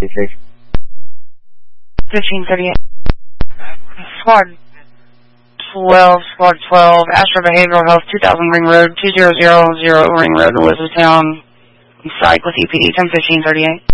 1538. Squad 12, Astra Behavioral Health, 2000 Ring Road, 2000 Ring Road, Elizabethtown, psych with EPD, 101538.